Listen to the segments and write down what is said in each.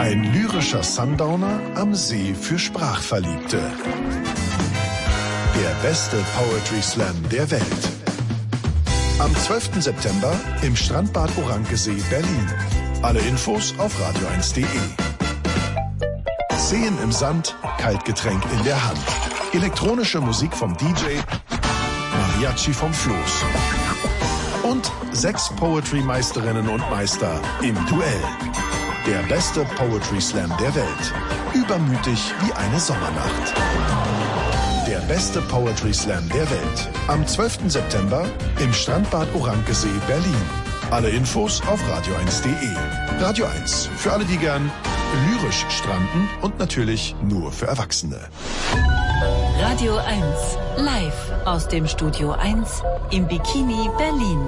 Ein lyrischer Sundowner am See für Sprachverliebte. Der beste Poetry Slam der Welt. Am 12. September im Strandbad Orankesee, Berlin. Alle Infos auf radio1.de. Seen im Sand, Kaltgetränk in der Hand. Elektronische Musik vom DJ, Mariachi vom Floß. Und 6 Poetry-Meisterinnen und Meister im Duell. Der beste Poetry Slam der Welt. Übermütig wie eine Sommernacht. Der beste Poetry Slam der Welt. Am 12. September im Strandbad Orankesee, Berlin. Alle Infos auf radio1.de. Radio 1. Für alle, die gern lyrisch stranden und natürlich nur für Erwachsene. Radio 1. Live aus dem Studio 1 im Bikini Berlin.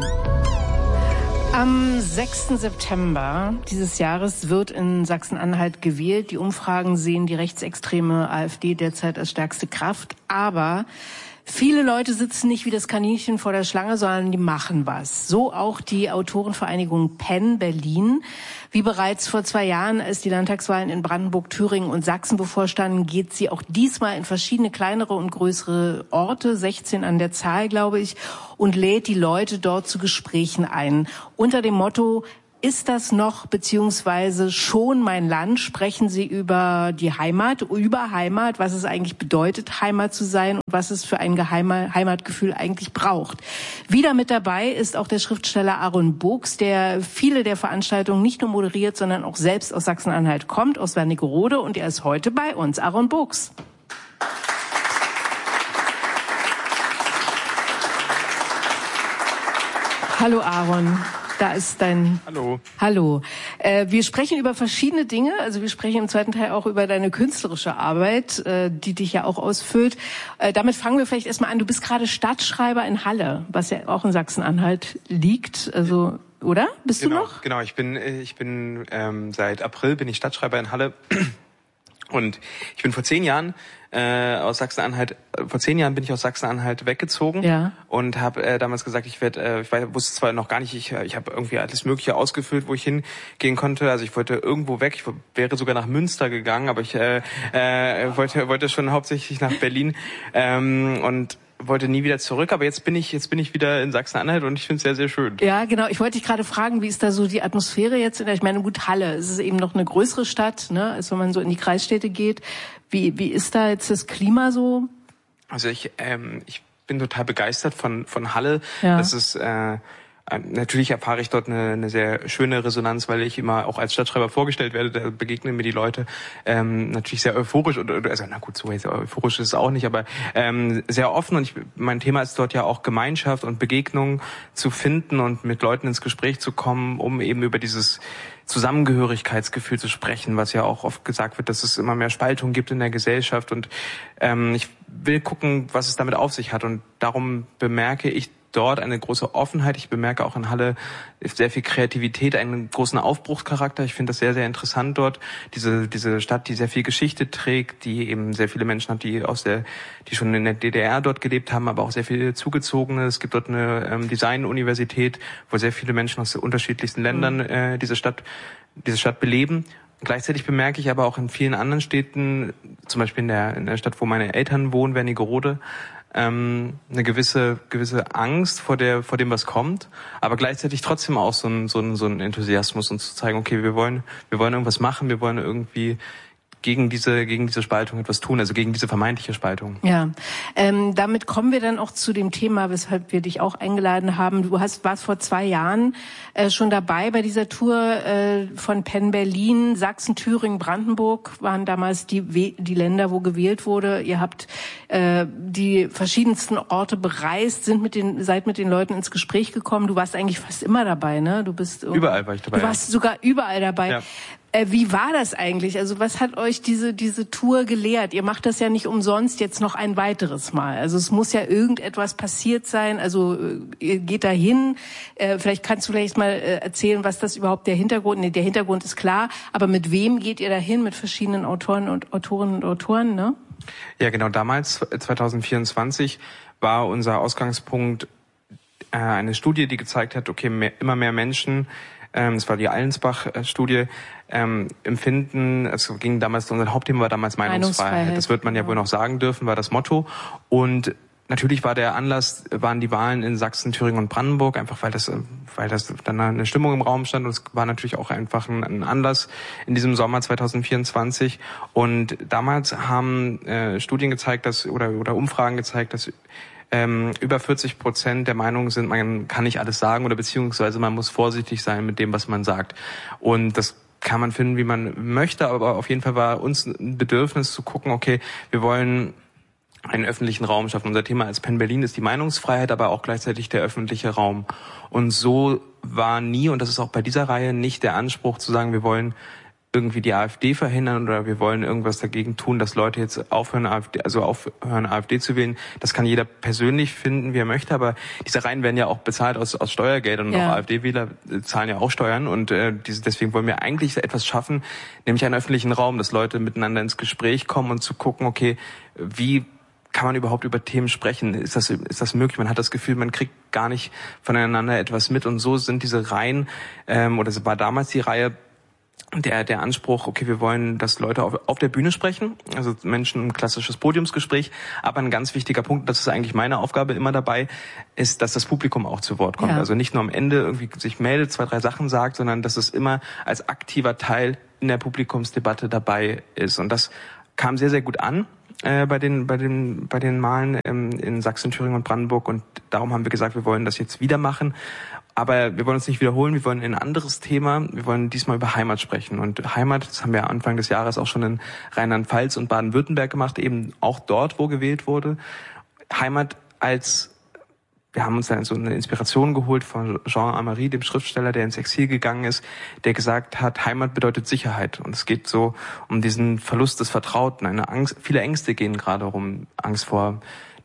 Am 6. September dieses Jahres wird in Sachsen-Anhalt gewählt. Die Umfragen sehen die rechtsextreme AfD derzeit als stärkste Kraft. Aber viele Leute sitzen nicht wie das Kaninchen vor der Schlange, sondern die machen was. So auch die Autorenvereinigung PEN Berlin. Wie bereits vor 2 Jahren, als die Landtagswahlen in Brandenburg, Thüringen und Sachsen bevorstanden, geht sie auch diesmal in verschiedene kleinere und größere Orte, 16 an der Zahl, glaube ich, und lädt die Leute dort zu Gesprächen ein. Unter dem Motto: Ist das noch beziehungsweise schon mein Land? Sprechen Sie über die Heimat, was es eigentlich bedeutet, Heimat zu sein und was es für ein Heimatgefühl eigentlich braucht. Wieder mit dabei ist auch der Schriftsteller Aaron Books, der viele der Veranstaltungen nicht nur moderiert, sondern auch selbst aus Sachsen-Anhalt kommt, aus Wernigerode, und er ist heute bei uns. Aaron Books. Hallo Aaron. Da ist dein... Hallo. Hallo. Wir sprechen über verschiedene Dinge. Also wir sprechen im zweiten Teil auch über deine künstlerische Arbeit, die dich ja auch ausfüllt. Damit fangen wir vielleicht erstmal an. Du bist gerade Stadtschreiber in Halle, was ja auch in Sachsen-Anhalt liegt. Also, oder? Bist du noch? Genau. Ich bin seit April bin ich Stadtschreiber in Halle. Und ich bin vor 10 Jahren aus Sachsen-Anhalt. Vor 10 Jahren bin ich aus Sachsen-Anhalt weggezogen, ja, und habe damals gesagt, ich wusste zwar noch gar nicht, ich habe irgendwie alles Mögliche ausgefüllt, wo ich hingehen konnte. Also ich wollte irgendwo weg. Ich wäre sogar nach Münster gegangen, aber ich wollte schon hauptsächlich nach Berlin und wollte nie wieder zurück, aber jetzt bin ich wieder in Sachsen-Anhalt und ich finde es sehr, sehr schön. Ja, genau. Ich wollte dich gerade fragen, wie ist da so die Atmosphäre jetzt? Ich meine, gut, Halle, es ist eben noch eine größere Stadt, ne, als wenn man so in die Kreisstädte geht. Wie ist da jetzt das Klima so? Also ich bin total begeistert von Halle. Ja. Das ist natürlich erfahre ich dort eine sehr schöne Resonanz, weil ich immer auch als Stadtschreiber vorgestellt werde. Da begegnen mir die Leute natürlich sehr euphorisch also na gut, so euphorisch ist es auch nicht, aber sehr offen. Und mein Thema ist dort ja auch Gemeinschaft und Begegnung zu finden und mit Leuten ins Gespräch zu kommen, um eben über dieses Zusammengehörigkeitsgefühl zu sprechen, was ja auch oft gesagt wird, dass es immer mehr Spaltung gibt in der Gesellschaft. Und ich will gucken, was es damit auf sich hat. Und darum bemerke ich dort eine große Offenheit. Ich bemerke auch in Halle sehr viel Kreativität, einen großen Aufbruchscharakter. Ich finde das sehr, sehr interessant dort. Diese Stadt, die sehr viel Geschichte trägt, die eben sehr viele Menschen hat, die schon in der DDR dort gelebt haben, aber auch sehr viele Zugezogene. Es gibt dort eine Design-Universität, wo sehr viele Menschen aus unterschiedlichsten Ländern diese Stadt beleben. Gleichzeitig bemerke ich aber auch in vielen anderen Städten, zum Beispiel in der Stadt, wo meine Eltern wohnen, Wernigerode, eine gewisse Angst vor dem, was kommt, aber gleichzeitig trotzdem auch so ein Enthusiasmus, und zu zeigen, okay, wir wollen irgendwas machen, wir wollen irgendwie gegen diese Spaltung etwas tun, also gegen diese vermeintliche Spaltung. Ja, damit kommen wir dann auch zu dem Thema, weshalb wir dich auch eingeladen haben. Du warst vor 2 Jahren schon dabei bei dieser Tour von PEN Berlin. Sachsen, Thüringen, Brandenburg waren damals die Länder, wo gewählt wurde. Ihr habt die verschiedensten Orte bereist, seid mit den Leuten ins Gespräch gekommen. Du warst eigentlich fast immer dabei, ne? Überall war ich dabei. Du warst sogar überall dabei. Ja. Wie war das eigentlich? Also was hat euch diese Tour gelehrt? Ihr macht das ja nicht umsonst jetzt noch ein weiteres Mal. Also es muss ja irgendetwas passiert sein. Also ihr geht da hin. Vielleicht kannst du mal erzählen, was das überhaupt der Hintergrund... Nee, der Hintergrund ist klar. Aber mit wem geht ihr da hin? Mit verschiedenen Autorinnen und Autoren, ne? Ja, genau. Damals, 2024, war unser Ausgangspunkt eine Studie, die gezeigt hat, okay, immer mehr Menschen das war die Allensbach-Studie, empfinden, es ging damals, unser Hauptthema war damals Meinungsfreiheit. Das wird man ja wohl noch sagen dürfen, war das Motto. Und natürlich waren die Wahlen in Sachsen, Thüringen und Brandenburg, einfach weil das dann eine Stimmung im Raum stand, und es war natürlich auch einfach ein Anlass in diesem Sommer 2024. Und damals haben Studien gezeigt, oder Umfragen gezeigt, dass über 40% der Meinung sind, man kann nicht alles sagen, oder beziehungsweise man muss vorsichtig sein mit dem, was man sagt. Und das kann man finden, wie man möchte, aber auf jeden Fall war uns ein Bedürfnis zu gucken, okay, wir wollen einen öffentlichen Raum schaffen. Unser Thema als Penn Berlin ist die Meinungsfreiheit, aber auch gleichzeitig der öffentliche Raum. Und so war nie, und das ist auch bei dieser Reihe nicht der Anspruch zu sagen, wir wollen irgendwie die AfD verhindern oder wir wollen irgendwas dagegen tun, dass Leute jetzt aufhören AfD zu wählen. Das kann jeder persönlich finden, wie er möchte, aber diese Reihen werden ja auch bezahlt aus Steuergeldern, und auch AfD-Wähler zahlen ja auch Steuern, und deswegen wollen wir eigentlich etwas schaffen, nämlich einen öffentlichen Raum, dass Leute miteinander ins Gespräch kommen und zu gucken, okay, wie kann man überhaupt über Themen sprechen? Ist das möglich? Man hat das Gefühl, man kriegt gar nicht voneinander etwas mit, und so sind diese Reihen, oder es war damals die Reihe, der Anspruch, okay, wir wollen, dass Leute auf der Bühne sprechen, also Menschen, ein klassisches Podiumsgespräch, aber ein ganz wichtiger Punkt, das ist eigentlich meine Aufgabe immer dabei, ist, dass das Publikum auch zu Wort kommt. Ja. Also nicht nur am Ende irgendwie sich meldet, 2, 3 Sachen sagt, sondern dass es immer als aktiver Teil in der Publikumsdebatte dabei ist. Und das kam sehr, sehr gut an bei den Wahlen in Sachsen, Thüringen und Brandenburg, und darum haben wir gesagt, wir wollen das jetzt wieder machen. Aber wir wollen uns nicht wiederholen, wir wollen ein anderes Thema, wir wollen diesmal über Heimat sprechen. Und Heimat, das haben wir Anfang des Jahres auch schon in Rheinland-Pfalz und Baden-Württemberg gemacht, eben auch dort, wo gewählt wurde. Heimat wir haben uns dann so eine Inspiration geholt von Jean Amery, dem Schriftsteller, der ins Exil gegangen ist, der gesagt hat, Heimat bedeutet Sicherheit. Und es geht so um diesen Verlust des Vertrauten, eine Angst, viele Ängste gehen gerade rum, Angst vor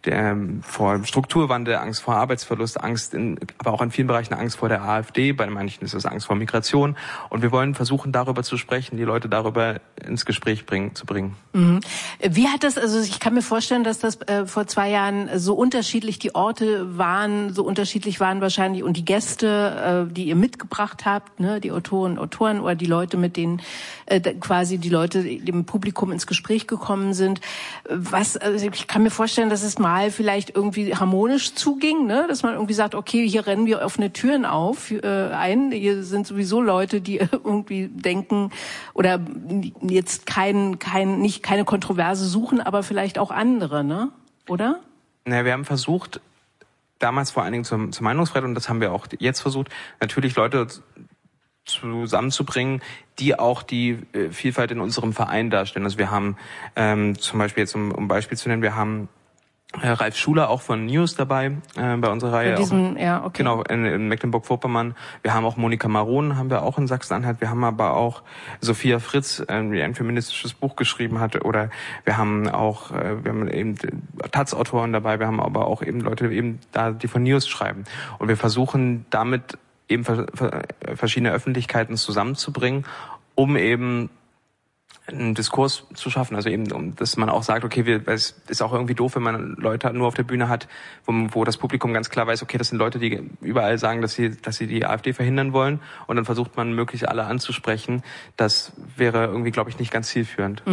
Strukturwandel, Angst vor Arbeitsverlust, aber auch in vielen Bereichen Angst vor der AfD, bei manchen ist es Angst vor Migration. Und wir wollen versuchen, darüber zu sprechen, die Leute darüber ins Gespräch zu bringen. Mhm. Wie hat das, also ich kann mir vorstellen, dass das vor 2 Jahren so unterschiedlich die Orte waren, so unterschiedlich waren wahrscheinlich, und die Gäste, die ihr mitgebracht habt, ne, die Autoren oder die Leute, mit denen quasi die Leute dem Publikum ins Gespräch gekommen sind. Also ich kann mir vorstellen, dass es mal vielleicht irgendwie harmonisch zuging, ne? Dass man irgendwie sagt, okay, hier rennen wir offene Türen ein. Hier sind sowieso Leute, die irgendwie denken oder jetzt keine Kontroverse suchen, aber vielleicht auch andere, ne? Oder? Naja, wir haben versucht, damals vor allen Dingen zur Meinungsfreiheit, und das haben wir auch jetzt versucht, natürlich Leute zusammenzubringen, die auch die Vielfalt in unserem Verein darstellen. Also wir haben zum Beispiel jetzt, um Beispiel zu nennen, wir haben Ralf Schuler auch von News dabei bei unserer Reihe. Genau, in Mecklenburg-Vorpommern. Wir haben auch Monika Maron, haben wir auch in Sachsen-Anhalt. Wir haben aber auch Sophia Fritz, die ein feministisches Buch geschrieben hat. Oder wir haben eben Taz-Autoren dabei. Wir haben aber auch eben Leute eben da, die von News schreiben. Und wir versuchen damit eben verschiedene Öffentlichkeiten zusammenzubringen, um eben einen Diskurs zu schaffen, also eben, dass man auch sagt, okay, es ist auch irgendwie doof, wenn man Leute nur auf der Bühne hat, wo das Publikum ganz klar weiß, okay, das sind Leute, die überall sagen, dass sie die AfD verhindern wollen, und dann versucht man möglichst alle anzusprechen. Das wäre irgendwie, glaube ich, nicht ganz zielführend.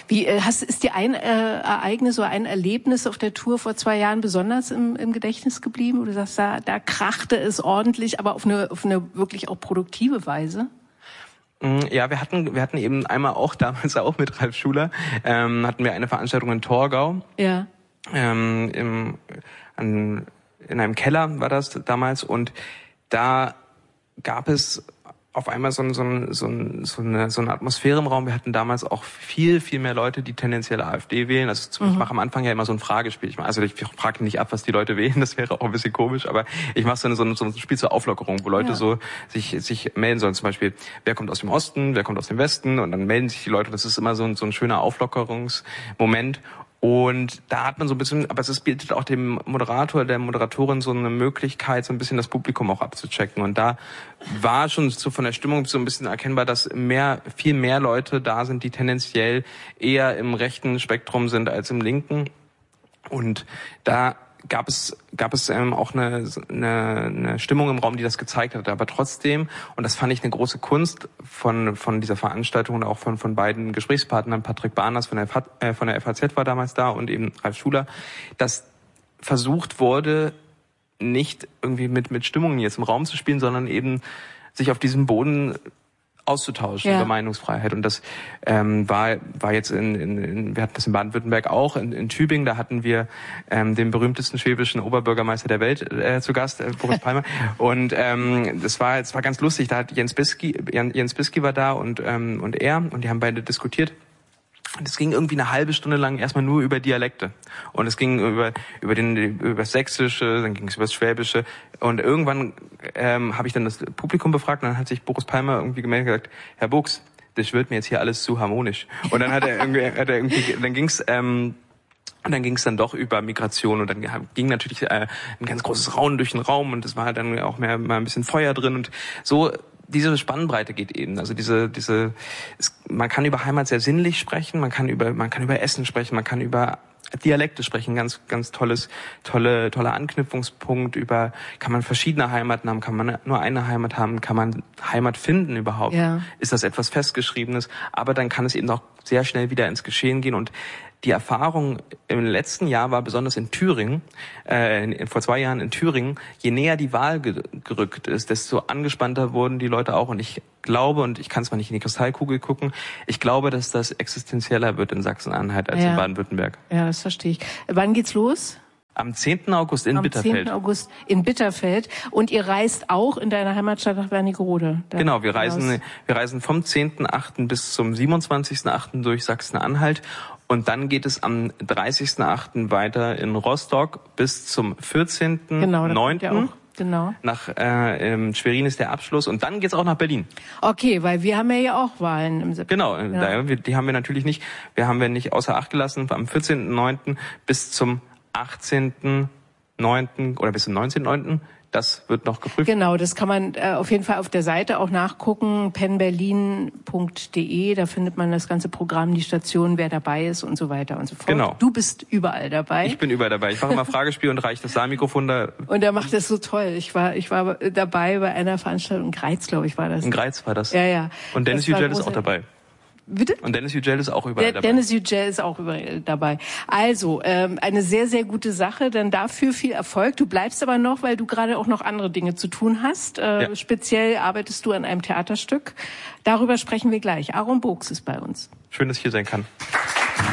Ist dir ein Ereignis oder ein Erlebnis auf der Tour vor 2 Jahren besonders im Gedächtnis geblieben, wo du sagst, da krachte es ordentlich, aber auf eine wirklich auch produktive Weise? Ja, wir hatten eben einmal auch damals auch mit Ralf Schuler, hatten wir eine Veranstaltung in Torgau. Ja. In einem Keller war das damals, und da gab es auf einmal so eine Atmosphäre im Raum. Wir hatten damals auch viel, viel mehr Leute, die tendenziell AfD wählen. Also ich mache am Anfang ja immer so ein Fragespiel. Ich frage nicht ab, was die Leute wählen, das wäre auch ein bisschen komisch, aber ich mache so ein Spiel zur Auflockerung, wo Leute so sich melden sollen. Zum Beispiel, wer kommt aus dem Osten, wer kommt aus dem Westen, und dann melden sich die Leute. Das ist immer so ein schöner Auflockerungsmoment. Und da hat man so ein bisschen, aber es bietet auch dem Moderator, der Moderatorin so eine Möglichkeit, so ein bisschen das Publikum auch abzuchecken. Und da war schon so von der Stimmung so ein bisschen erkennbar, dass viel mehr Leute da sind, die tendenziell eher im rechten Spektrum sind als im linken. Und da gab es auch eine Stimmung im Raum, die das gezeigt hat. Aber trotzdem, und das fand ich eine große Kunst von dieser Veranstaltung und auch von beiden Gesprächspartnern, Patrick Barners von der FAZ war damals da und eben Ralf Schuler, dass versucht wurde, nicht irgendwie mit Stimmungen jetzt im Raum zu spielen, sondern eben sich auf diesem Boden auszutauschen über Meinungsfreiheit. Und das war jetzt wir hatten das in Baden-Württemberg auch, in Tübingen, da hatten wir den berühmtesten schwäbischen Oberbürgermeister der Welt zu Gast, Boris Palmer. Und das war ganz lustig, da hat Jens Bisky war da und er, und die haben beide diskutiert. Und es ging irgendwie eine halbe Stunde lang erstmal nur über Dialekte. Und es ging über das Sächsische, dann ging es über das Schwäbische. Und irgendwann habe ich dann das Publikum befragt und dann hat sich Boris Palmer irgendwie gemeldet und gesagt, Herr Buchs, das wird mir jetzt hier alles zu harmonisch. Und dann dann ging's dann doch über Migration und dann ging natürlich ein ganz großes Raunen durch den Raum und es war dann auch mal ein bisschen Feuer drin und so. Diese Spannbreite geht eben, also man kann über Heimat sehr sinnlich sprechen, man kann über Essen sprechen, man kann über Dialekte sprechen, ganz toller Anknüpfungspunkt, kann man verschiedene Heimaten haben, kann man nur eine Heimat haben, kann man Heimat finden überhaupt, ist das etwas Festgeschriebenes, aber dann kann es eben auch sehr schnell wieder ins Geschehen gehen und die Erfahrung im letzten Jahr war besonders in Thüringen, vor 2 Jahren in Thüringen, je näher die Wahl gerückt ist, desto angespannter wurden die Leute auch. Und ich glaube, und ich kann zwar nicht in die Kristallkugel gucken, ich glaube, dass das existenzieller wird in Sachsen-Anhalt als in Baden-Württemberg. Ja, das verstehe ich. Wann geht's los? Am 10. August in Bitterfeld. Am 10. August in Bitterfeld. Und ihr reist auch in deiner Heimatstadt nach Wernigerode. Genau, wir reisen vom 10.8. bis zum 27.8. durch Sachsen-Anhalt. Und dann geht es am 30.8. weiter in Rostock bis zum 14.9. Genau. Nach Schwerin ist der Abschluss und dann geht's auch nach Berlin. Okay, weil wir haben ja auch Wahlen im September. Genau, die haben wir natürlich nicht. Wir haben nicht außer Acht gelassen. Am 14.9. bis zum 18.9. oder bis zum 19.9. Das wird noch geprüft. Genau, das kann man auf jeden Fall auf der Seite auch nachgucken, penberlin.de, da findet man das ganze Programm, die Station, wer dabei ist und so weiter und so fort. Genau. Du bist überall dabei. Ich bin überall dabei. Ich mache immer Fragespiel und reiche das Saalmikrofon da. Und er macht das so toll. Ich war dabei bei einer Veranstaltung in Greiz, glaube ich, war das. In Greiz war das. Ja. Und Dennis Yücel ist auch dabei. Bitte? Und Dennis Yücel ist auch überall dabei. Dennis Yücel ist auch überall dabei. Also, eine sehr, sehr gute Sache, denn dafür viel Erfolg. Du bleibst aber noch, weil du gerade auch noch andere Dinge zu tun hast. Speziell arbeitest du an einem Theaterstück. Darüber sprechen wir gleich. Aaron Buchs ist bei uns. Schön, dass ich hier sein kann.